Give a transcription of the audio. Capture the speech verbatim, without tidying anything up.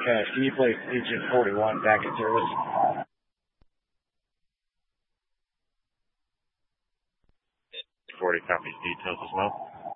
Cash, can you place Agent forty-one back in service? forty copies details as well.